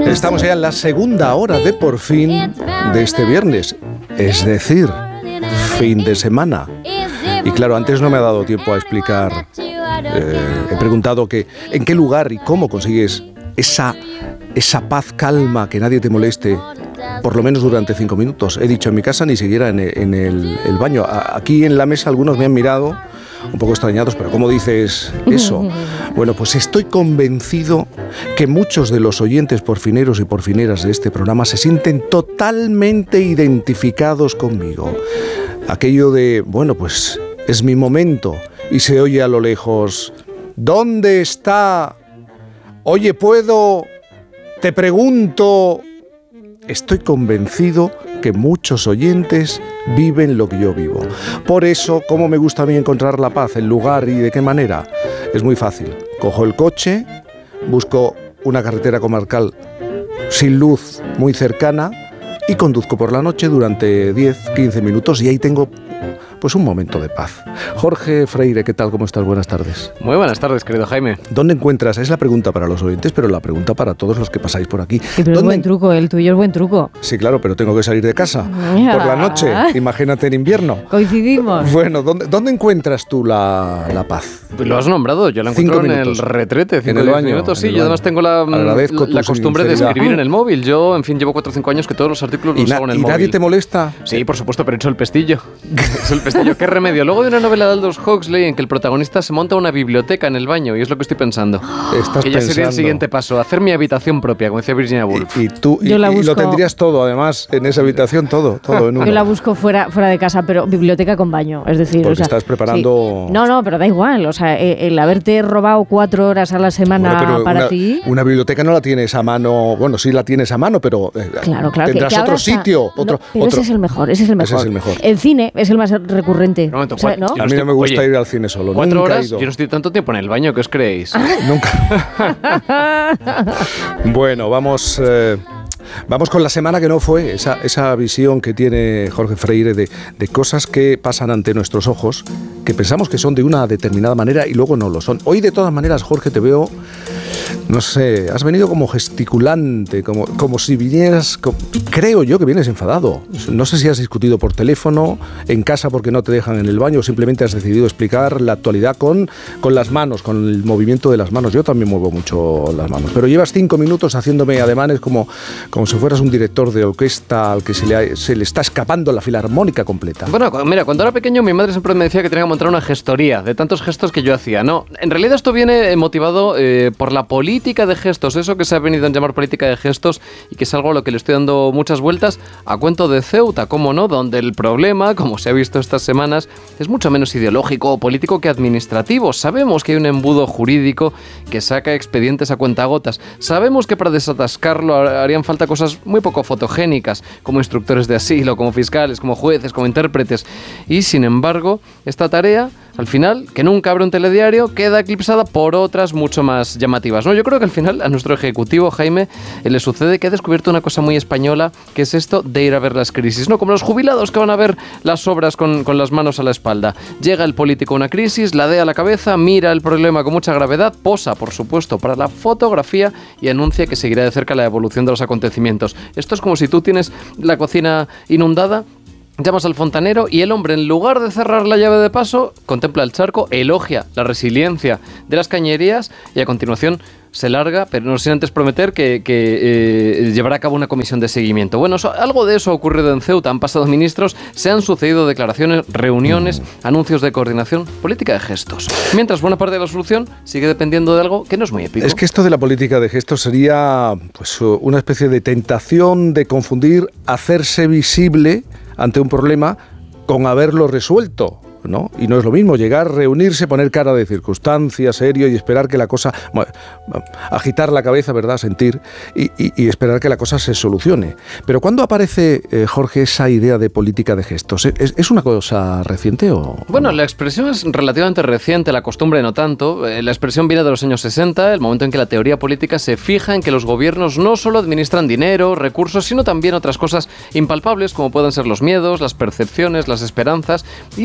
Estamos ya en la segunda hora de Por Fin de este viernes, es decir, fin de semana. Y claro, antes no me ha dado tiempo a explicar, he preguntado en qué lugar y cómo consigues esa paz, calma, que nadie te moleste, por lo menos durante 5 minutos. He dicho en mi casa, ni siquiera en el baño. Aquí en la mesa algunos me han mirado un poco extrañados, pero ¿cómo dices eso? Bueno, pues estoy convencido que muchos de los oyentes porfineros y porfineras de este programa se sienten totalmente identificados conmigo. Aquello de, bueno, pues es mi momento, y se oye a lo lejos: ¿dónde está? Oye, ¿puedo? Te pregunto. Estoy convencido que muchos oyentes viven lo que yo vivo. Por eso, ¿cómo me gusta a mí encontrar la paz, el lugar y de qué manera? Es muy fácil. Cojo el coche, busco una carretera comarcal sin luz muy cercana y conduzco por la noche durante 10-15 minutos y ahí tengo pues un momento de paz. Jorge Freire, ¿qué tal? ¿Cómo estás? Buenas tardes. Muy buenas tardes, querido Jaime. ¿Dónde encuentras? Es la pregunta para los oyentes, pero la pregunta para todos los que pasáis por aquí. Sí, pero es buen truco, el tuyo es buen truco. Sí, claro, pero tengo que salir de casa por la noche. Imagínate en invierno. Coincidimos. Bueno, ¿dónde encuentras tú la paz? Lo has nombrado, yo la encuentro en el retrete, 5 minutos. Sí, yo además tengo la costumbre de escribir en el móvil. Yo, en fin, llevo 4 o 5 años que todos los artículos los hago en el móvil. ¿Y nadie te molesta? Sí, por supuesto, pero he hecho el pestillo. ¿Qué remedio? Luego de una novela de Aldous Huxley en que el protagonista se monta una biblioteca en el baño, y es lo que estoy pensando. Que ya sería el siguiente paso, hacer mi habitación propia, como decía Virginia Woolf. Y tú lo tendrías todo, además, en esa habitación, todo en uno. Yo la busco fuera de casa, pero biblioteca con baño, es decir... Porque estás preparando... Sí. No, pero da igual, o sea, el haberte robado 4 horas a la semana para ti... Una biblioteca no la tienes a mano, bueno, sí la tienes a mano, pero claro, tendrás otro sitio. Pero ese es el mejor. El cine es el más recurrente. ¿No? A mí no me gusta ir al cine solo. 4 horas, yo no estoy tanto tiempo en el baño, ¿qué os creéis? Nunca. Bueno, vamos con la semana que no fue, esa visión que tiene Jorge Freire de cosas que pasan ante nuestros ojos, que pensamos que son de una determinada manera y luego no lo son. Hoy, de todas maneras, Jorge, te veo, no sé, has venido como gesticulante, como si vinieras, creo yo que vienes enfadado. No sé si has discutido por teléfono, en casa porque no te dejan en el baño, o simplemente has decidido explicar la actualidad con las manos, con el movimiento de las manos. Yo también muevo mucho las manos, pero llevas 5 minutos haciéndome ademanes como si fueras un director de orquesta al que se le está escapando la filarmónica completa. Bueno, mira, cuando era pequeño mi madre siempre me decía que tenía que montar una gestoría de tantos gestos que yo hacía. No, en realidad esto viene motivado por la política de gestos, eso que se ha venido a llamar política de gestos, y que es algo a lo que le estoy dando muchas vueltas a cuento de Ceuta, cómo no, donde el problema, como se ha visto estas semanas, es mucho menos ideológico o político que administrativo. Sabemos que hay un embudo jurídico que saca expedientes a cuentagotas. Sabemos que para desatascarlo harían falta cosas muy poco fotogénicas, como instructores de asilo, como fiscales, como jueces, como intérpretes. Y sin embargo, esta tarea, al final, que nunca abre un telediario, queda eclipsada por otras mucho más llamativas, ¿no? Yo creo que al final a nuestro ejecutivo, Jaime, le sucede que ha descubierto una cosa muy española, que es esto de ir a ver las crisis, ¿no? Como los jubilados que van a ver las obras con las manos a la espalda. Llega el político a una crisis, la dea a la cabeza, mira el problema con mucha gravedad, posa, por supuesto, para la fotografía y anuncia que seguirá de cerca la evolución de los acontecimientos. Esto es como si tú tienes la cocina inundada, llamas al fontanero y el hombre, en lugar de cerrar la llave de paso, contempla el charco, elogia la resiliencia de las cañerías y a continuación se larga, pero no sin antes prometer que llevará a cabo una comisión de seguimiento. Bueno, algo de eso ha ocurrido en Ceuta. Han pasado ministros, se han sucedido declaraciones, reuniones, anuncios de coordinación, política de gestos. Mientras buena parte de la solución sigue dependiendo de algo que no es muy épico. Es que esto de la política de gestos sería pues una especie de tentación de confundir hacerse visible ante un problema con haberlo resuelto, ¿no? Y no es lo mismo llegar, reunirse, poner cara de circunstancia, serio, y esperar que la cosa... Bueno, agitar la cabeza, ¿verdad? Sentir y esperar que la cosa se solucione. Pero ¿cuándo aparece, Jorge, esa idea de política de gestos? ¿Es una cosa reciente o...? Bueno, la expresión es relativamente reciente, la costumbre no tanto. La expresión viene de los años 60, el momento en que la teoría política se fija en que los gobiernos no solo administran dinero, recursos, sino también otras cosas impalpables, como pueden ser los miedos, las percepciones, las esperanzas. Y lo cierto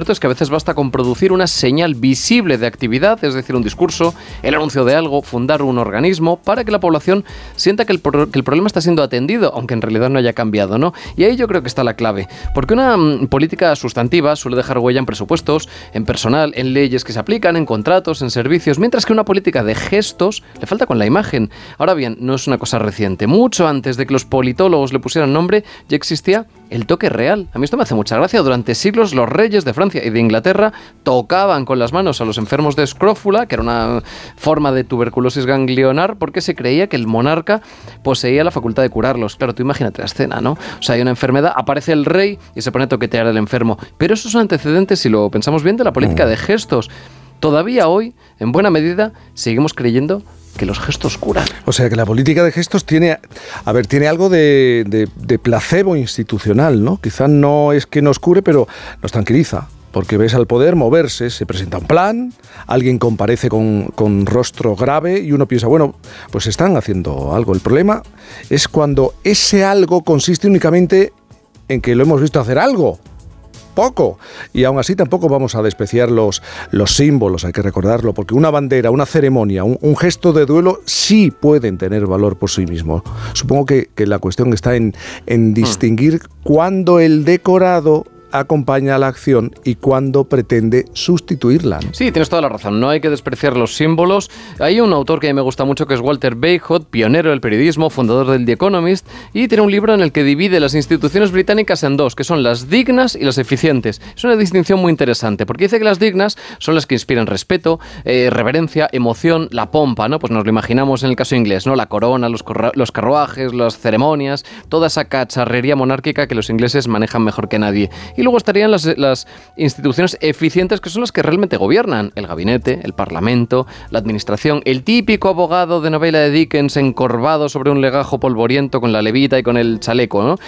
cierto es que a veces basta con producir una señal visible de actividad, es decir, un discurso, el anuncio de algo, fundar un organismo, para que la población sienta que el problema está siendo atendido, aunque en realidad no haya cambiado, ¿no? Y ahí yo creo que está la clave, porque una política sustantiva suele dejar huella en presupuestos, en personal, en leyes que se aplican, en contratos, en servicios, mientras que una política de gestos le falta con la imagen. Ahora bien, no es una cosa reciente. Mucho antes de que los politólogos le pusieran nombre, ya existía el toque real. A mí esto me hace mucha gracia. Durante siglos los reyes de Francia y de Inglaterra tocaban con las manos a los enfermos de escrófula, que era una forma de tuberculosis ganglionar, porque se creía que el monarca poseía la facultad de curarlos. Claro, tú imagínate la escena, ¿no? O sea, hay una enfermedad, aparece el rey y se pone a toquetear al enfermo. Pero esos son antecedentes, si lo pensamos bien, de la política de gestos. Todavía hoy, en buena medida, seguimos creyendo que los gestos curan. O sea, que la política de gestos tiene algo de placebo institucional, ¿no? Quizá no es que nos cure, pero nos tranquiliza. Porque ves al poder moverse, se presenta un plan, alguien comparece con rostro grave y uno piensa, bueno, pues están haciendo algo. El problema es cuando ese algo consiste únicamente en que lo hemos visto hacer algo. Poco. Y aún así tampoco vamos a despreciar los símbolos, hay que recordarlo, porque una bandera, una ceremonia, un gesto de duelo sí pueden tener valor por sí mismos. Supongo que la cuestión está en distinguir cuándo el decorado acompaña a la acción y cuando pretende sustituirla. Sí, tienes toda la razón, no hay que despreciar los símbolos. Hay un autor que a mí me gusta mucho que es Walter Bagehot, pionero del periodismo, fundador del The Economist, y tiene un libro en el que divide las instituciones británicas en dos, que son las dignas y las eficientes. Es una distinción muy interesante, porque dice que las dignas son las que inspiran respeto, reverencia, emoción, la pompa, ¿no? Pues nos lo imaginamos en el caso inglés, ¿no? La corona, los carruajes, las ceremonias, toda esa cacharrería monárquica que los ingleses manejan mejor que nadie. Y luego estarían las instituciones eficientes, que son las que realmente gobiernan. El gabinete, el parlamento, la administración, el típico abogado de novela de Dickens encorvado sobre un legajo polvoriento con la levita y con el chaleco, ¿no?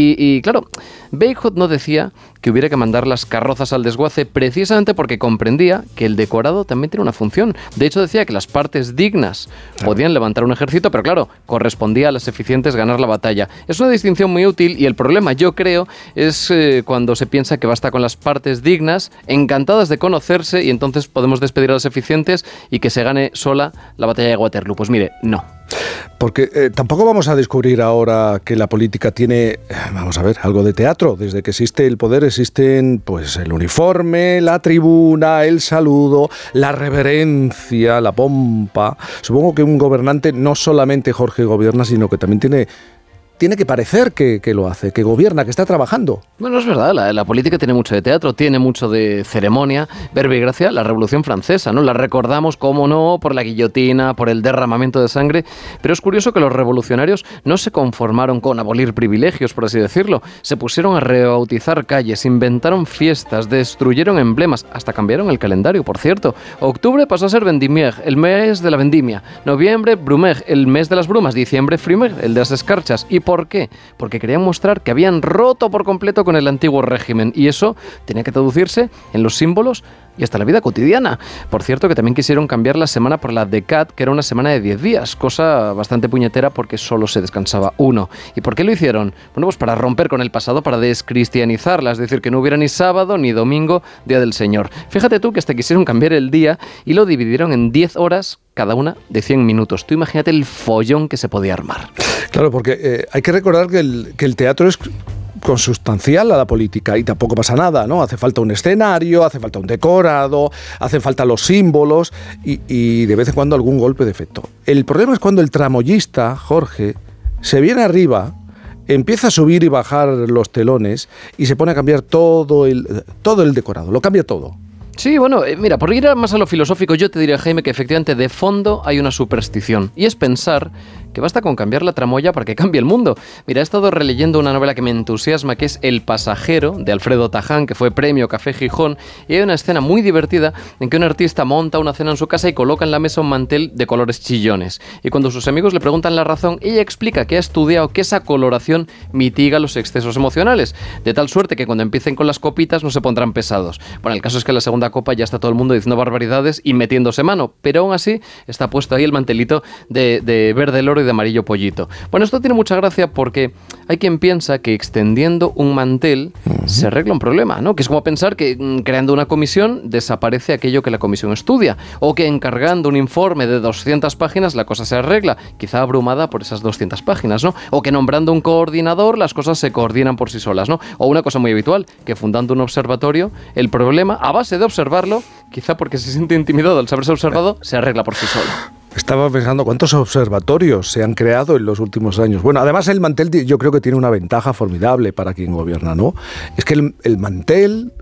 Y claro, Bagehot no decía que hubiera que mandar las carrozas al desguace precisamente porque comprendía que el decorado también tiene una función. De hecho, decía que las partes dignas podían levantar un ejército, pero claro, correspondía a las eficientes ganar la batalla. Es una distinción muy útil y el problema, yo creo, es cuando se piensa que basta con las partes dignas, encantadas de conocerse, y entonces podemos despedir a las eficientes y que se gane sola la batalla de Waterloo. Pues mire, no. Porque tampoco vamos a descubrir ahora que la política tiene, vamos a ver, algo de teatro. Desde que existe el poder existen pues el uniforme, la tribuna, el saludo, la reverencia, la pompa. Supongo que un gobernante no solamente, Jorge, gobierna, sino que también tiene que parecer que lo hace, que gobierna, que está trabajando. Bueno, es verdad, la política tiene mucho de teatro, tiene mucho de ceremonia. Verbo y gracia, la Revolución Francesa, ¿no? La recordamos, cómo no, por la guillotina, por el derramamiento de sangre, pero es curioso que los revolucionarios no se conformaron con abolir privilegios, por así decirlo. Se pusieron a rebautizar calles, inventaron fiestas, destruyeron emblemas, hasta cambiaron el calendario, por cierto. Octubre pasó a ser Vendimiaire, el mes de la vendimia. Noviembre, Brumaire, el mes de las brumas. Diciembre, Frimaire, el de las escarchas. ¿Y por qué? Porque querían mostrar que habían roto por completo con el antiguo régimen, y eso tenía que traducirse en los símbolos y hasta la vida cotidiana. Por cierto, que también quisieron cambiar la semana por la Décade, que era una semana de 10 días, cosa bastante puñetera porque solo se descansaba uno. ¿Y por qué lo hicieron? Bueno, pues para romper con el pasado, para descristianizarla, es decir, que no hubiera ni sábado ni domingo, día del Señor. Fíjate tú que hasta quisieron cambiar el día y lo dividieron en 10 horas cada una de 100 minutos. Tú imagínate el follón que se podía armar. Claro, porque hay que recordar que el teatro es consustancial a la política y tampoco pasa nada, ¿no? Hace falta un escenario, hace falta un decorado, hacen falta los símbolos y de vez en cuando algún golpe de efecto. El problema es cuando el tramoyista, Jorge, se viene arriba, empieza a subir y bajar los telones y se pone a cambiar todo el decorado, lo cambia todo. Sí, bueno, mira, por ir más a lo filosófico, yo te diría, Jaime, que efectivamente de fondo hay una superstición, y es pensar que basta con cambiar la tramoya para que cambie el mundo. Mira, he estado releyendo una novela que me entusiasma, que es El pasajero, de Alfredo Taján, que fue premio Café Gijón, y hay una escena muy divertida en que un artista monta una cena en su casa y coloca en la mesa un mantel de colores chillones. Y cuando sus amigos le preguntan la razón, ella explica que ha estudiado que esa coloración mitiga los excesos emocionales, de tal suerte que cuando empiecen con las copitas no se pondrán pesados. Bueno, el caso es que en la segunda copa ya está todo el mundo diciendo barbaridades y metiéndose mano, pero aún así está puesto ahí el mantelito de verde, el oro y de amarillo pollito. Bueno, esto tiene mucha gracia porque hay quien piensa que extendiendo un mantel se arregla un problema, ¿no? Que es como pensar que creando una comisión desaparece aquello que la comisión estudia, o que encargando un informe de 200 páginas la cosa se arregla, quizá abrumada por esas 200 páginas, ¿no? O que nombrando un coordinador las cosas se coordinan por sí solas, ¿no? O una cosa muy habitual, que fundando un observatorio, el problema, a base de observarlo, quizá porque se siente intimidado al saberse observado, se arregla por sí solo. Estaba pensando cuántos observatorios se han creado en los últimos años. Bueno, además el mantel yo creo que tiene una ventaja formidable para quien gobierna, ¿no? Es que el mantel,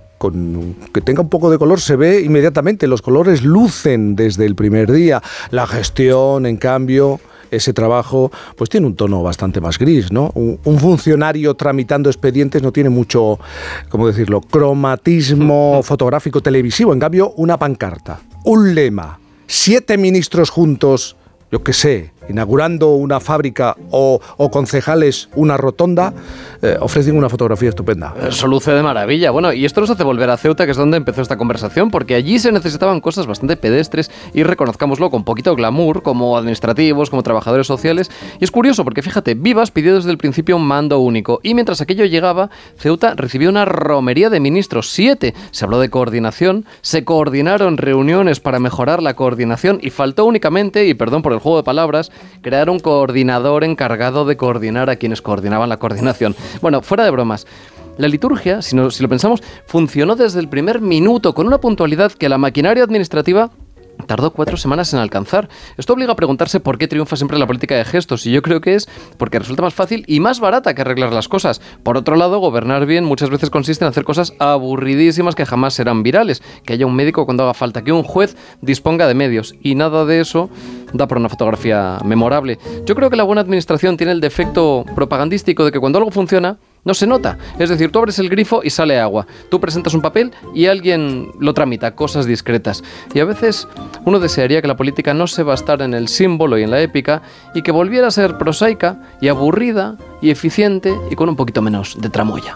que tenga un poco de color, se ve inmediatamente. Los colores lucen desde el primer día. La gestión, en cambio, ese trabajo, pues tiene un tono bastante más gris, ¿no? Un funcionario tramitando expedientes no tiene mucho, ¿cómo decirlo?, cromatismo fotográfico televisivo. En cambio, una pancarta, un lema, 7 ministros juntos, yo qué sé, inaugurando una fábrica o concejales una rotonda, ofrecen una fotografía estupenda. Eso luce de maravilla. Bueno, y esto nos hace volver a Ceuta, que es donde empezó esta conversación, porque allí se necesitaban cosas bastante pedestres y, reconozcámoslo, con poquito glamour, como administrativos, como trabajadores sociales. Y es curioso porque, fíjate, Vivas pidió desde el principio un mando único, y mientras aquello llegaba, Ceuta recibió una romería de ministros, 7. Se habló de coordinación, se coordinaron reuniones para mejorar la coordinación, y faltó únicamente, y perdón por el juego de palabras, crear un coordinador encargado de coordinar a quienes coordinaban la coordinación. Bueno, fuera de bromas, la liturgia, si lo pensamos, funcionó desde el primer minuto con una puntualidad que la maquinaria administrativa tardó 4 semanas en alcanzar. Esto obliga a preguntarse por qué triunfa siempre la política de gestos, y yo creo que es porque resulta más fácil y más barata que arreglar las cosas. Por otro lado, gobernar bien muchas veces consiste en hacer cosas aburridísimas que jamás serán virales, que haya un médico cuando haga falta, que un juez disponga de medios, y nada de eso da para una fotografía memorable. Yo creo que la buena administración tiene el defecto propagandístico de que cuando algo funciona, no se nota. Es decir, tú abres el grifo y sale agua. Tú presentas un papel y alguien lo tramita, cosas discretas. Y a veces uno desearía que la política no se bastara en el símbolo y en la épica, y que volviera a ser prosaica y aburrida y eficiente y con un poquito menos de tramoya.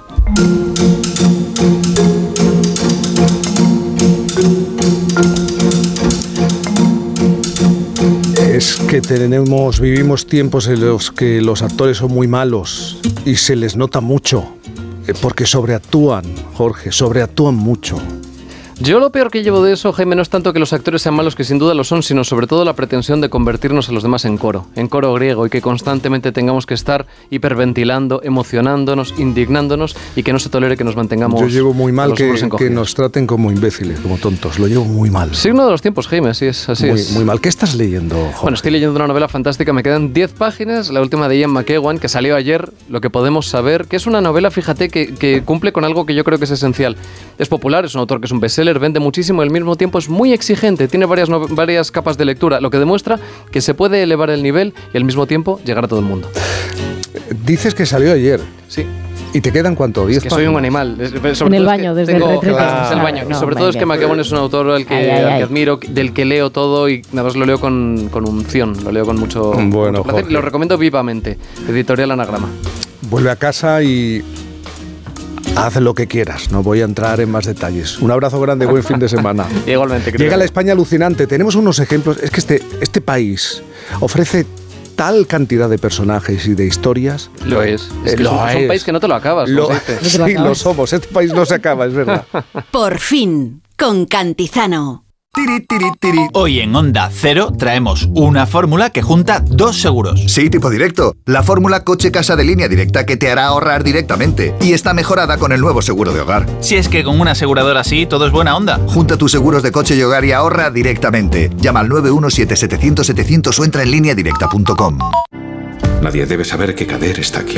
Es que vivimos tiempos en los que los actores son muy malos y se les nota mucho, porque sobreactúan, Jorge, sobreactúan mucho. Yo lo peor que llevo de eso, Jaime, no es tanto que los actores sean malos, que sin duda lo son, sino sobre todo la pretensión de convertirnos a los demás en coro griego, y que constantemente tengamos que estar hiperventilando, emocionándonos, indignándonos, y que no se tolere que nos mantengamos. Yo llevo muy mal que nos traten como imbéciles, como tontos, lo llevo muy mal. Signo de los tiempos, Jaime, así es. Muy mal. ¿Qué estás leyendo, Jorge? Bueno, estoy leyendo una novela fantástica, me quedan 10 páginas, la última de Ian McEwan, que salió ayer, Lo que podemos saber, que es una novela, fíjate, que cumple con algo que yo creo que es esencial. Es popular, es un autor que es un bestseller, vende muchísimo y al mismo tiempo es muy exigente, tiene varias capas de lectura, lo que demuestra que se puede elevar el nivel y al mismo tiempo llegar a todo el mundo. Dices que salió ayer. Sí. ¿Y te quedan cuánto? 10 que soy un animal. En el baño, desde el retrete. Es el baño. Y sobre todo es que McEwan es un autor al que admiro, del que leo todo, y nada más lo leo con unción, lo leo con mucho placer. Lo recomiendo vivamente. Editorial Anagrama. Vuelve a casa y haz lo que quieras, no voy a entrar en más detalles. Un abrazo grande, buen fin de semana. Igualmente. Llega la España alucinante. Tenemos unos ejemplos. Es que este país ofrece tal cantidad de personajes y de historias. Lo es. Es un país que no te lo acabas. Sí, lo somos. Este país no se acaba, es verdad. Por fin, con Cantizano. Hoy en Onda Cero traemos una fórmula que junta 2 seguros. Sí, tipo directo. La fórmula coche-casa de Línea Directa, que te hará ahorrar directamente. Y está mejorada con el nuevo seguro de hogar. Si es que con una aseguradora así todo es buena onda. Junta tus seguros de coche y hogar y ahorra directamente. Llama al 917-700-700 o entra en lineadirecta.com. Nadie debe saber que Kader está aquí.